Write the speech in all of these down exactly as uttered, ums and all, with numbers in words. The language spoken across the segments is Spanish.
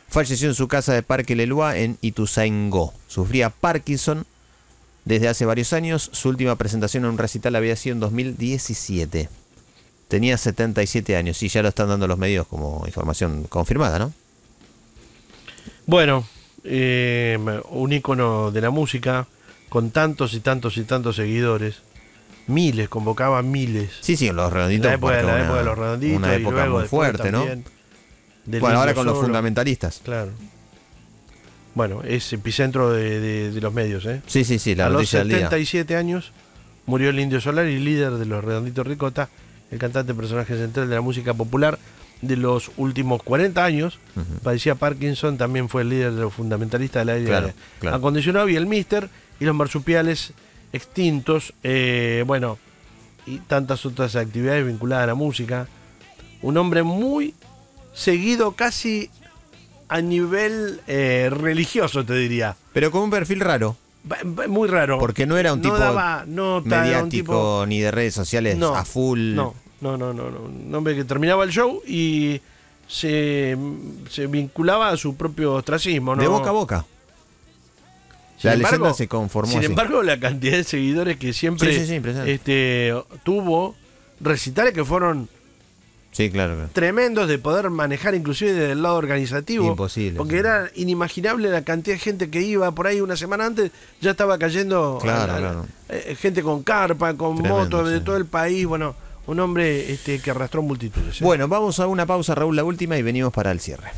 falleció en su casa de Parque Leloir en Ituzaingó. Sufría Parkinson desde hace varios años. Su última presentación en un recital había sido en dos mil diecisiete. Tenía setenta y siete años y ya lo están dando los medios como información confirmada, ¿no? Bueno, eh, un ícono de la música con tantos y tantos y tantos seguidores. Miles, convocaba miles. Sí, sí, los Redonditos. La época, la una, época de los Redonditos. Una época y muy fuerte, ¿no? Bueno, ahora con Solo. los fundamentalistas. Claro. Bueno, es epicentro de, de, de los medios, ¿eh? Sí, sí, sí, la A los noticia del día. setenta y siete años murió el Indio Solari, líder de los Redonditos Ricota, el cantante personaje central de la música popular de los últimos cuarenta años. Uh-huh. Padecía Parkinson, también fue el líder de los fundamentalistas del aire claro, claro. acondicionado y el Mister y los marsupiales extintos, eh, bueno, y tantas otras actividades vinculadas a la música. Un hombre muy seguido casi a nivel eh, religioso, te diría. Pero con un perfil raro. Muy raro. Porque no era un tipo no daba, no mediático un tipo, ni de redes sociales no, a full. No, no, no, no, no. Un hombre que terminaba el show y se, se vinculaba a su propio ostracismo, ¿no? De boca a boca. Sin la embargo, leyenda se conformó Sin así. embargo, la cantidad de seguidores que siempre sí, sí, sí, este, tuvo, recitales que fueron sí, claro, claro. tremendos de poder manejar inclusive desde el lado organizativo. Imposible. Porque sí. era inimaginable la cantidad de gente que iba por ahí una semana antes, ya estaba cayendo claro, a, a, claro. Eh, gente con carpa, con Tremendo, motos de sí. todo el país. Bueno, un hombre este, que arrastró multitudes. ¿eh? Bueno, vamos a una pausa, Raúl, la última, y venimos para el cierre.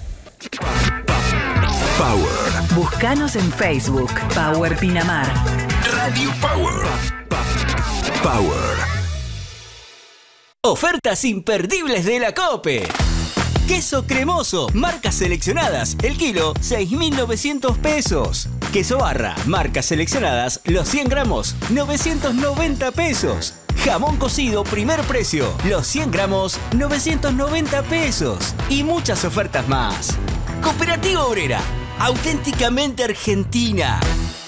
Power. Búscanos en Facebook, Power Pinamar. Radio Power. Power. Ofertas imperdibles de la COPE. Queso cremoso, marcas seleccionadas, el kilo, seis mil novecientos pesos. Queso barra, marcas seleccionadas, los cien gramos, novecientos noventa pesos. Jamón cocido, primer precio, los cien gramos, novecientos noventa pesos. Y muchas ofertas más. Cooperativa Obrera, auténticamente argentina.